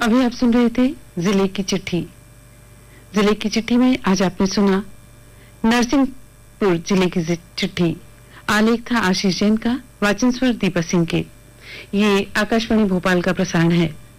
अभी आप सुन रहे थे जिले की चिट्ठी। जिले की चिट्ठी में आज आपने सुना नरसिंहपुर जिले की चिट्ठी। आलेख था आशीष जैन का, वाचन स्वर दीपक सिंह के। ये आकाशवाणी भोपाल का प्रसारण है।